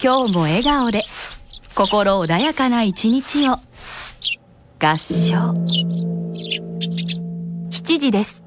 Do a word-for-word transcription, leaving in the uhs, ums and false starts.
今日も笑顔で心穏やかな一日を。合唱しちじです。